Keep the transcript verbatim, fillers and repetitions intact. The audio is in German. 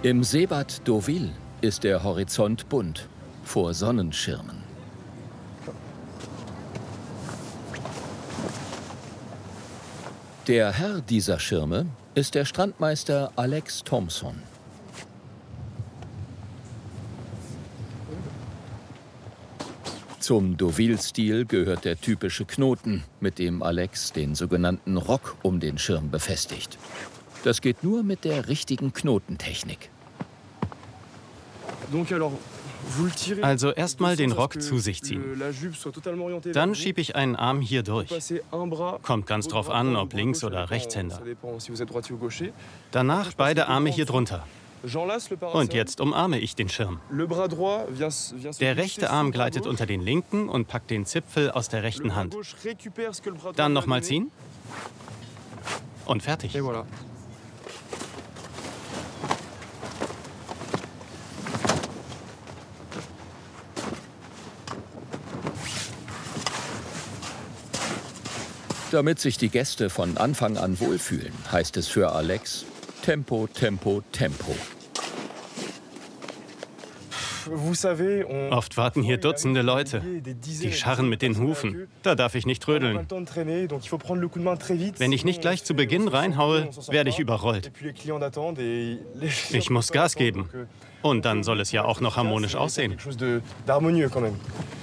Im Seebad Deauville ist der Horizont bunt vor Sonnenschirmen. Der Herr dieser Schirme ist der Strandmeister Alex Thompson. Zum Deauville-Stil gehört der typische Knoten, mit dem Alex den sogenannten Rock um den Schirm befestigt. Das geht nur mit der richtigen Knotentechnik. Also erstmal den Rock zu sich ziehen. Dann schiebe ich einen Arm hier durch. Kommt ganz drauf an, ob Links- oder Rechtshänder. Danach beide Arme hier drunter. Und jetzt umarme ich den Schirm. Der rechte Arm gleitet unter den linken und packt den Zipfel aus der rechten Hand. Dann nochmal ziehen. Und fertig. Damit sich die Gäste von Anfang an wohlfühlen, heißt es für Alex Tempo, Tempo, Tempo. Oft warten hier Dutzende Leute. Die scharren mit den Hufen. Da darf ich nicht trödeln. Wenn ich nicht gleich zu Beginn reinhaue, werde ich überrollt. Ich muss Gas geben. Und dann soll es ja auch noch harmonisch aussehen.